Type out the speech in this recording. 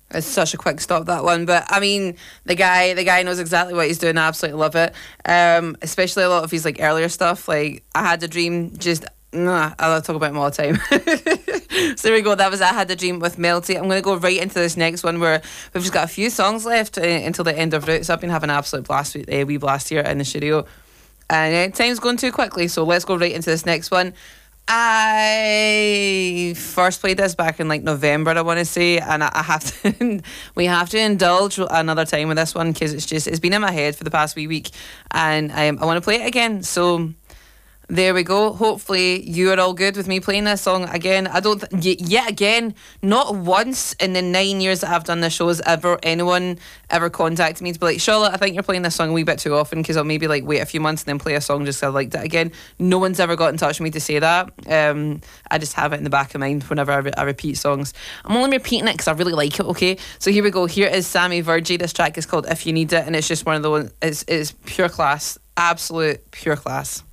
It's such a quick stop, that one, but I mean, the guy knows exactly what he's doing. I absolutely love it. Especially a lot of his like earlier stuff, like I Had a Dream. Just I talk about him all the time. So there we go. That was I Had a Dream with Melty. I'm going to go right into this next one where we've just got a few songs left until the end of Roots. I've been having an absolute blast with wee blast here in the studio, and time's going too quickly. So let's go right into this next one. I first played this back in like November, I want to say, and I have to we have to indulge another time with this one because it's been in my head for the past wee week, and I want to play it again. So there we go. Hopefully you are all good with me playing this song again. I don't yet again, not once in the 9 years that I've done this show has anyone ever contacted me to be like, Charlotte, I think you're playing this song a wee bit too often, because I'll maybe like wait a few months and then play a song just because I liked it again. No one's ever got in touch with me to say that. I just have it in the back of mind whenever I repeat songs. I'm only repeating it because I really like it. Okay, so here we go. Here is Sammy Virgie. This track is called If You Need It, and it's just one of the ones. It's pure class, absolute pure class.